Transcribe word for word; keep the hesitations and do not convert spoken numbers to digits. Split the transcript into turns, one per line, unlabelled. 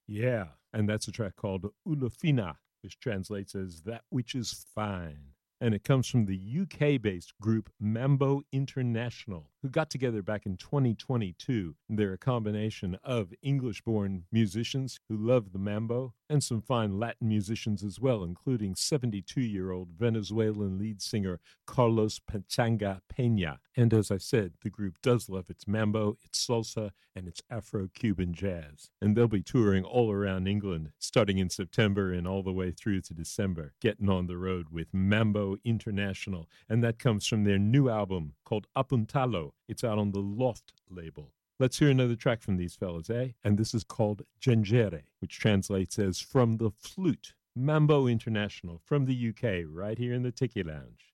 Yeah, and that's a track called Ulufina, which translates as That Which Is Fine. And it comes from the U K-based group Mambo International, who got together back in twenty twenty-two. They're a combination of English-born musicians who love the mambo and some fine Latin musicians as well, including seventy-two-year-old Venezuelan lead singer Carlos Pachanga Peña. And as I said, the group does love its mambo, its salsa, and its Afro-Cuban jazz. And they'll be touring all around England, starting in September and all the way through to December, getting on the road with Mambo International. And that comes from their new album called Apuntalo. It's out on the Loft label. Let's hear another track from these fellas, eh? And this is called Gengere, which translates as From the Flute. Mambo International from the U K, right here in the Tiki Lounge.